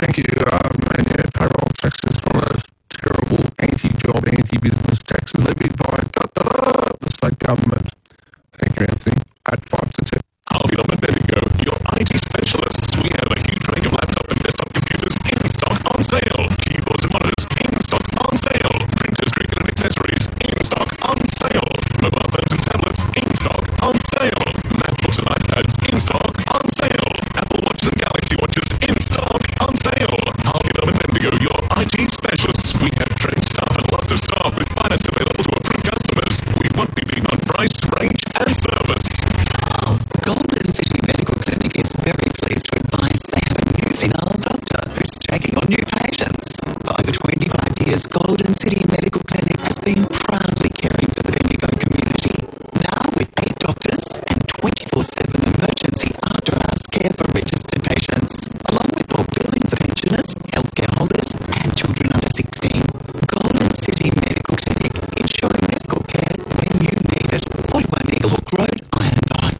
thank you. And yeah, payroll taxes from those terrible anti-job, anti-business taxes levied by the state government. Thank you, Anthony. At 5 to 10. Harvey Norman Bendigo, your IT specialists. We have a huge range of laptop and desktop computers in stock on sale. Keyboards and monitors in stock on sale. Printers, curriculum accessories in stock on sale. Mobile phones and tablets in stock on sale. MacBooks and iPads in stock on sale. Apple Watches and Galaxy Watches in stock on sale. Harvey Norman Bendigo, your IT specialists. We have trained staff and lots of stock with finance available to approved customers. We won't be being on price, range, and service. Golden City Medical Clinic is very pleased to advise they have a new female doctor who's taking on new patients. For over 25 years, Golden City Medical Clinic has been proudly caring for the Bendigo community. Now with 8 doctors and 24/7 emergency after-hours care for registered patients, along with bulk billing for pensioners, healthcare holders, and children under 16.